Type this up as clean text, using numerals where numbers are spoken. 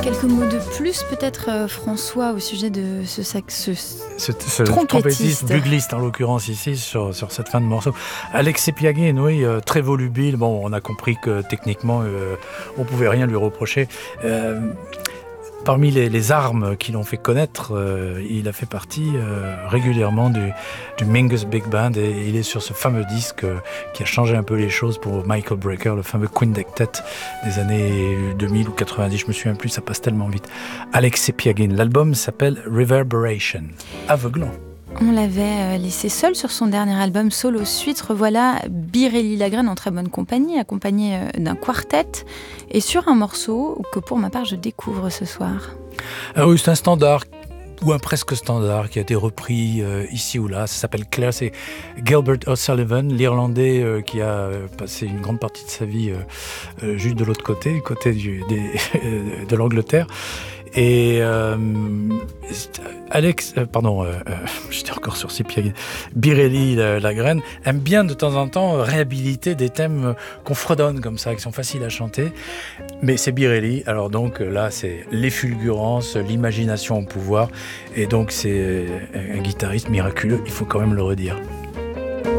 Quelques mots de plus peut-être, François, au sujet de ce ce trompettiste bugliste en l'occurrence ici sur cette fin de morceau. Alexei Piagin, oui, très volubile. Bon, on a compris que techniquement on pouvait rien lui reprocher. Parmi les armes qui l'ont fait connaître, il a fait partie régulièrement du Mingus Big Band et il est sur ce fameux disque qui a changé un peu les choses pour Michael Brecker, le fameux Quintet des années 2000 ou 90, je me souviens plus, ça passe tellement vite. Alexei Piagin, l'album s'appelle Reverberation, aveuglant. On l'avait laissé seul sur son dernier album Solo Suite. Revoilà Birelli Lagrène en très bonne compagnie, accompagné d'un quartet et sur un morceau que pour ma part je découvre ce soir. Ah oui, c'est un standard ou un presque standard qui a été repris ici ou là. Ça s'appelle Claire, c'est Gilbert O'Sullivan, l'Irlandais qui a passé une grande partie de sa vie juste de l'autre côté, du côté de l'Angleterre. Et j'étais encore sur ces pieds. Birelli Lagrène aime bien de temps en temps réhabiliter des thèmes qu'on fredonne comme ça, qui sont faciles à chanter. Mais c'est Birelli, alors donc là c'est l'effulgurance, l'imagination au pouvoir. Et donc c'est un guitariste miraculeux, il faut quand même le redire.